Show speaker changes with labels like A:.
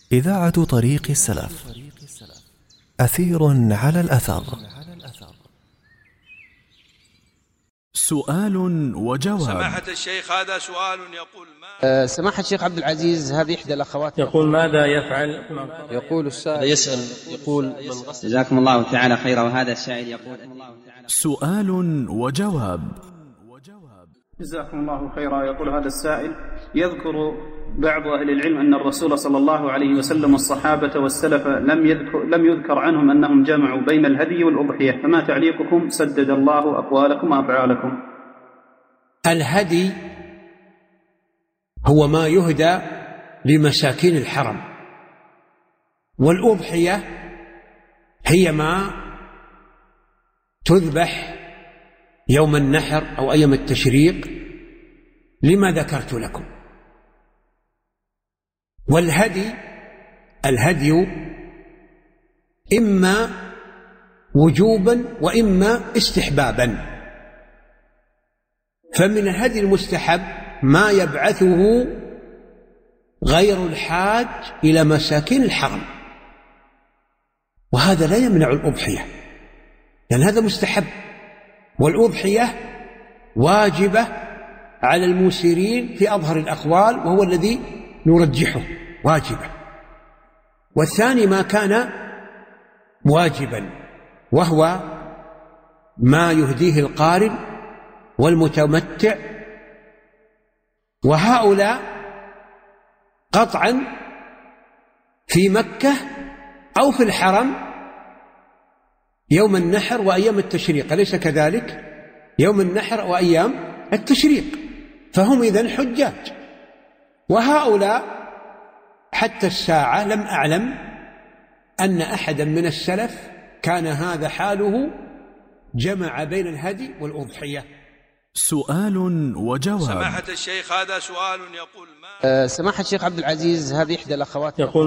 A: إذاعة طريق السلف. أثير على الأثر. سؤال وجواب.
B: سماحة الشيخ، هذا سؤال يقول ما
C: سماحة الشيخ عبد العزيز، هذه إحدى الأخوات
D: يقول ماذا يفعل؟
C: يقول السائل
D: يسأل يقول
E: جزاكم الله تعالى خيرا. وهذا السائل يقول
A: سؤال وجواب.
F: جزاكم الله خيرا. يقول هذا السائل: يذكر بعض أهل العلم أن الرسول صلى الله عليه وسلم والصحابة والسلف لم يذكر عنهم أنهم جمعوا بين الهدي والأضحية، فما تعليقكم؟ سدد الله أقوالكم وأفعالكم.
G: الهدي هو ما يهدى لمساكين الحرم، والأضحية هي ما تذبح يوم النحر أو أيام التشريق لما ذكرت لكم. الهدي إما وجوبا وإما استحبابا. فمن الهدي المستحب ما يبعثه غير الحاج إلى مساكين الحرم، وهذا لا يمنع الأضحية، لأن هذا مستحب، والأضحية واجبة على الموسرين في أظهر الأقوال، وهو الذي نرجحه، واجبة. والثاني ما كان واجبا، وهو ما يهديه القارن والمتمتع، وهؤلاء قطعا في مكة أو في الحرم يوم النحر وأيام التشريق، أليس كذلك؟ يوم النحر وأيام التشريق، فهم إذن حجاج. وهؤلاء حتى الساعة لم أعلم أن أحدا من السلف كان هذا حاله، جمع بين الهدي والأضحية.
A: سؤال وجواب.
B: سماحة الشيخ، هذا سؤال يقول ما
C: سماحة الشيخ عبد العزيز، هذه إحدى الأخوات
D: يقول